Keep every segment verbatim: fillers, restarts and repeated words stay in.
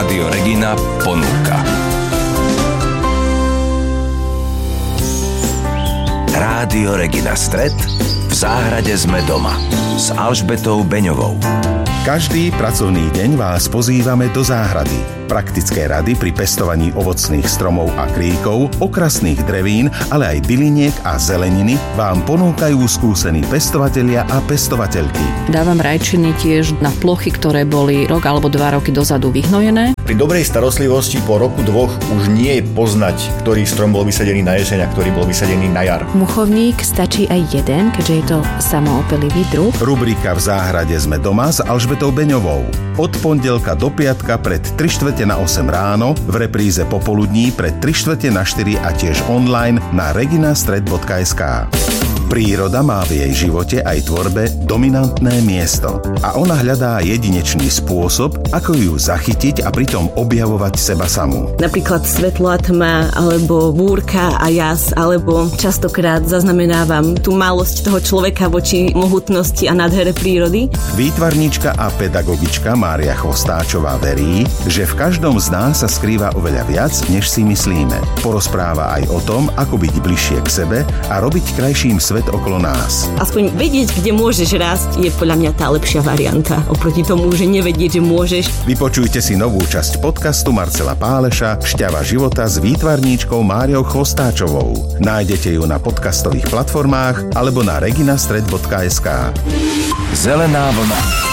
Rádio Regina ponúka. Rádio Regina Stret. V záhrade sme doma s Alžbetou Beňovou. Každý pracovný deň vás pozývame do záhrady. Praktické rady pri pestovaní ovocných stromov a kríkov, okrasných drevín, ale aj byliniek a zeleniny vám ponúkajú skúsení pestovatelia a pestovateľky. Dávam rajčiny tiež na plochy, ktoré boli rok alebo dva roky dozadu vyhnojené. Pri dobrej starostlivosti po roku dvoch už nie je poznať, ktorý strom bol vysadený na jeseň a ktorý bol vysadený na jar. Muchovník stačí aj jeden, keďže je to samoopelivý druh. Rubrika V záhrade sme doma s Alžbetou Beňovou. Od pondelka do piatka pred tri štvrte na osem ráno, v repríze popoludní pred tri štvrte na štyri a tiež online na reginastret bodka es ká. Príroda má v jej živote aj tvorbe dominantné miesto a ona hľadá jedinečný spôsob, ako ju zachytiť a pritom objavovať seba samú. Napríklad svetlo a tma, alebo búrka a jas, alebo častokrát zaznamenávam tú malosť toho človeka voči mohutnosti a nádhere prírody. Výtvarníčka a pedagogička Mária Chvostáčová verí, že v každom z nás sa skrýva oveľa viac, než si myslíme. Porozpráva aj o tom, ako byť bližšie k sebe a robiť krajším svet okolo nás. Aspoň vedieť, kde môžeš rásť, je podľa mňa tá lepšia varianta. Oproti tomu, že nevedieť, že môžeš. Vypočujte si novú časť podcastu Marcela Páleša Šťava života s výtvarníčkou Máriou Chvostáčovou. Nájdete ju na podcastových platformách alebo na reginastret bodka es ká. Zelená vlna.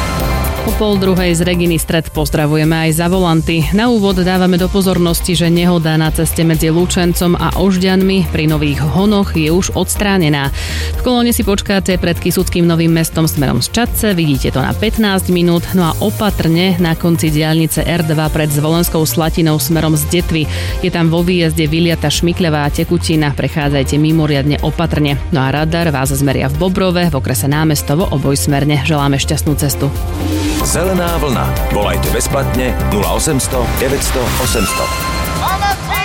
Po pol druhej z Reginy Stret pozdravujeme aj za volanty. Na úvod dávame do pozornosti, že nehoda na ceste medzi Lučencom a Ožďanmi pri Nových Honoch je už odstránená. V kolóne si počkáte pred Kysuckým Novým Mestom smerom z Čadce, vidíte to na pätnásť minút, no a opatrne na konci diaľnice er dva pred Zvolenskou Slatinou smerom z Detvy. Je tam vo výjazde vyliata šmikľavá tekutina, prechádzajte mimoriadne opatrne. No a radar vás zmeria v Bobrove, v okrese Námestovo obojsmerne. Želáme šťastnú cestu. Zelená vlna. Volajte bezplatne nula osemsto deväťsto osemsto.